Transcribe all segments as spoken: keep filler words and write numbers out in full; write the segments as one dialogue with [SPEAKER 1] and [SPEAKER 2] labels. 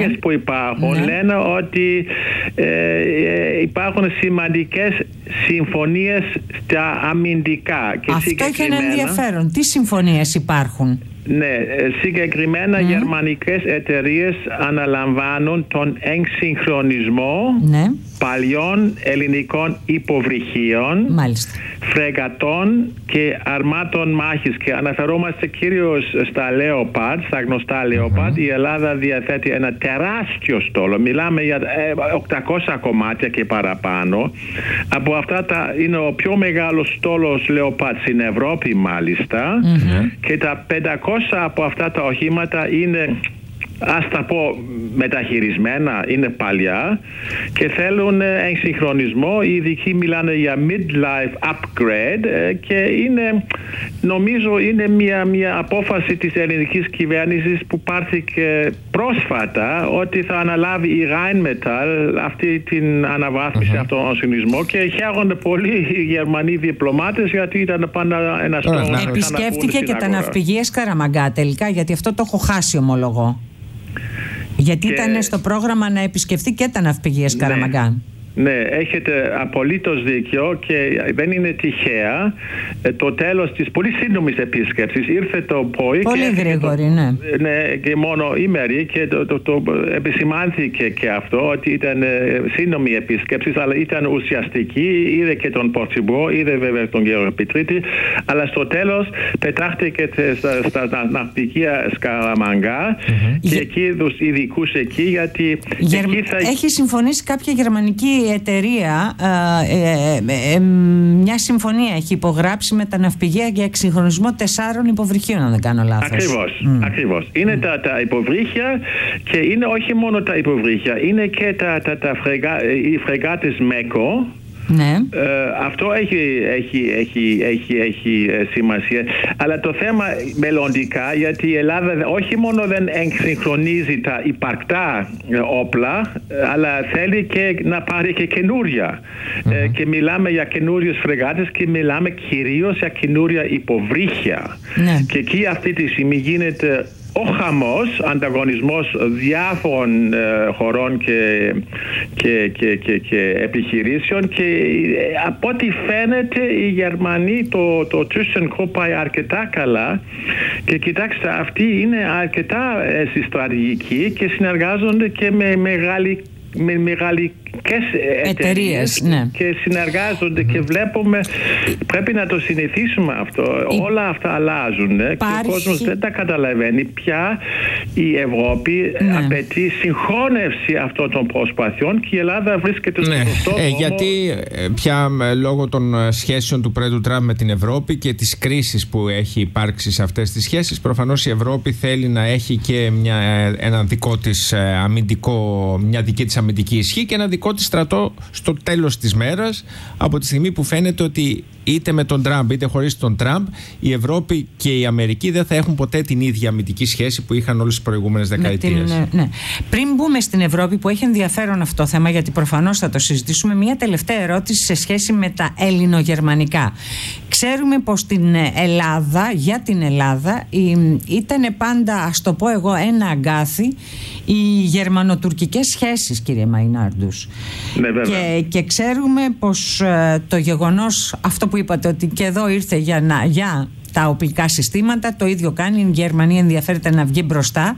[SPEAKER 1] ναι. που υπάρχουν ναι. λένε ότι ε, ε, υπάρχουν σημαντικές συμφωνίες στα αμυντικά. Και
[SPEAKER 2] αυτό έχει ένα ενδιαφέρον. Τι συμφωνίες υπάρχουν?
[SPEAKER 1] Ναι, συγκεκριμένα mm. γερμανικές εταιρείες αναλαμβάνουν τον εξυγχρονισμό ναι. παλιών ελληνικών υποβρυχίων,
[SPEAKER 2] μάλιστα,
[SPEAKER 1] φρεγατών και αρμάτων μάχης, και αναφερόμαστε κυρίως στα Leopard, στα γνωστά Leopard. Mm-hmm. Η Ελλάδα διαθέτει ένα τεράστιο στόλο, μιλάμε για οκτακόσια κομμάτια και παραπάνω. Από αυτά τα είναι ο πιο μεγάλος στόλος Leopard στην Ευρώπη μάλιστα, mm-hmm. και τα πεντακόσια από αυτά τα οχήματα είναι, ας τα πω, μεταχειρισμένα, είναι παλιά και θέλουν εξυγχρονισμό. Οι ειδικοί μιλάνε για midlife upgrade και είναι, νομίζω είναι μια, μια απόφαση της ελληνικής κυβέρνησης που πάρθηκε πρόσφατα, ότι θα αναλάβει η Rheinmetall αυτή την αναβάθμιση, uh-huh. αυτόν τον συνισμό, και χαίρονται πολύ οι Γερμανοί διπλωμάτες, γιατί ήταν πάντα ένας τρόπος να
[SPEAKER 2] επισκέφτηκε και τα ναυπηγεία Σκαραμαγκά τελικά, γιατί αυτό το έχω χάσει, ομολογώ. Γιατί και... ήταν στο πρόγραμμα να επισκεφτεί και τα ναυπηγεία Σκαραμαγκά. Ναι.
[SPEAKER 1] Ναι, έχετε απολύτως δίκιο και δεν είναι τυχαία. Το τέλος της πολύ σύντομης επίσκεψης ήρθε το πρωί.
[SPEAKER 2] Πολύ γρήγορη,
[SPEAKER 1] το,
[SPEAKER 2] ναι.
[SPEAKER 1] Ναι, και μόνο ημέρη, και το, το, το επισημάνθηκε και αυτό, ότι ήταν σύντομη επίσκεψη, αλλά ήταν ουσιαστική. Είδε και τον Πρωθυπουργό, είδε βέβαια τον κύριο Πιτρίτη, αλλά στο τέλος πετάχτηκε στα, στα ναυπηγεία Σκαραμαγκά mm-hmm. και εκεί τους ειδικούς εκεί, γιατί
[SPEAKER 2] Γερ...
[SPEAKER 1] εκεί θα...
[SPEAKER 2] έχει συμφωνήσει κάποια γερμανική εταιρεία, ε, ε, ε, μια συμφωνία έχει υπογράψει με τα ναυπηγεία για εξυγχρονισμό τεσσάρων υποβρυχίων, αν δεν κάνω λάθος.
[SPEAKER 1] Ακριβώς,
[SPEAKER 2] mm.
[SPEAKER 1] ακριβώς. Είναι mm. τα, τα υποβρύχια, και είναι όχι μόνο τα υποβρύχια, είναι και τα, τα, τα φρεγά, οι φρεγάτες Μέκο.
[SPEAKER 2] Ναι.
[SPEAKER 1] Ε, αυτό έχει, έχει, έχει, έχει, έχει σημασία. Αλλά το θέμα μελλοντικά, γιατί η Ελλάδα όχι μόνο δεν εξυγχρονίζει τα υπαρκτά όπλα, αλλά θέλει και να πάρει και καινούρια. Mm-hmm. Ε, και μιλάμε για καινούριες φρεγάτες και μιλάμε κυρίως για καινούρια υποβρύχια. Ναι. Και εκεί αυτή τη στιγμή γίνεται ο χαμός, ανταγωνισμός διάφορων ε, χωρών και, και, και, και, και επιχειρήσεων, και ε, από ό,τι φαίνεται οι Γερμανοί, το, το ThyssenKrupp πάει αρκετά καλά, και κοιτάξτε, αυτοί είναι αρκετά ε, στρατηγικοί και συνεργάζονται και με μεγάλη με μεγάλες εταιρείες, ναι. και συνεργάζονται mm-hmm. και βλέπουμε, πρέπει να το συνηθίσουμε αυτό. Η... όλα αυτά αλλάζουν, ναι. Υπάρχει... και ο κόσμος δεν τα καταλαβαίνει πια. Η Ευρώπη ναι. απαιτεί συγχώνευση αυτών των προσπαθειών, και η Ελλάδα βρίσκεται στο
[SPEAKER 3] ναι.
[SPEAKER 1] σωστό
[SPEAKER 3] ε,
[SPEAKER 1] δρόμο.
[SPEAKER 3] Γιατί πια λόγω των σχέσεων του Πρόεδρου Τραμπ με την Ευρώπη και της κρίσης που έχει υπάρξει σε αυτές τις σχέσεις, προφανώς η Ευρώπη θέλει να έχει και μια, ένα δικό της αμυντικό, μια δική της αμυντική ισχύ και ένα δικό της στρατό στο τέλος της μέρας, από τη στιγμή που φαίνεται ότι είτε με τον Τραμπ είτε χωρίς τον Τραμπ, η Ευρώπη και η Αμερική δεν θα έχουν ποτέ την ίδια αμυντική σχέση που είχαν όλες τις προηγούμενες δεκαετίες.
[SPEAKER 2] Ναι, ναι. Πριν μπούμε στην Ευρώπη, που έχει ενδιαφέρον αυτό το θέμα, γιατί προφανώς θα το συζητήσουμε, μια τελευταία ερώτηση σε σχέση με τα ελληνογερμανικά. Ξέρουμε πως στην Ελλάδα, για την Ελλάδα, ήταν πάντα, ας το πω εγώ, ένα αγκάθι οι γερμανοτουρκικές σχέσεις, κύριε Μαϊνάρντους.
[SPEAKER 1] Ναι, βέβαια.
[SPEAKER 2] Και, και ξέρουμε πως ε, το γεγονός, αυτό που είπατε, ότι και εδώ ήρθε για, να, για τα οπλικά συστήματα, το ίδιο κάνει η Γερμανία, ενδιαφέρεται να βγει μπροστά.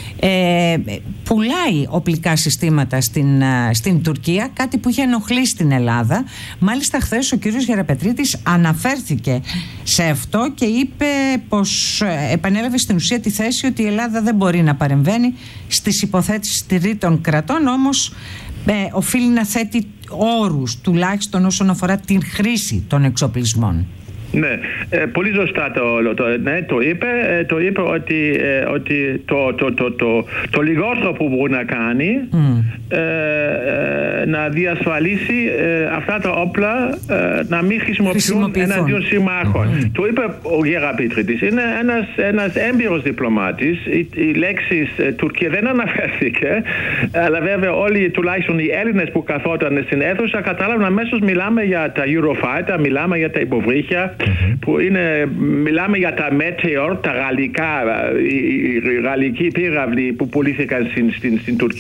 [SPEAKER 2] Ε, πουλάει οπλικά συστήματα στην, στην Τουρκία, κάτι που είχε ενοχλήσει την Ελλάδα. Μάλιστα χθες ο κύριος Γεραπετρίτης αναφέρθηκε σε αυτό και είπε πως, επανέλαβε στην ουσία τη θέση ότι η Ελλάδα δεν μπορεί να παρεμβαίνει στις υποθέσεις τρίτων κρατών, όμως ε, οφείλει να θέτει όρους, τουλάχιστον όσον αφορά την χρήση των εξοπλισμών.
[SPEAKER 1] Ναι, ε, πολύ σωστά το, το, ναι, το είπε. Ε, το είπε ότι, ε, ότι το, το, το, το, το λιγότερο που μπορεί να κάνει mm. ε, ε, να διασφαλίσει ε, αυτά τα όπλα ε, να μην χρησιμοποιούν εναντίον συμμάχων. Mm. Το είπε ο Γεραπετρίτης. Είναι ένας, ένας έμπειρος διπλωμάτης. Οι, οι λέξεις ε, Τουρκία δεν αναφέρθηκε, αλλά βέβαια όλοι, τουλάχιστον οι Έλληνες που καθόταν στην αίθουσα, κατάλαβαν αμέσως μιλάμε για τα Eurofighter, μιλάμε για τα υποβρύχια. Mm-hmm. Που είναι, μιλάμε για τα Meteor, τα γαλλικά, οι, οι γαλλικοί πύραυλοι που πουλήθηκαν στην, στην, στην Τουρκία.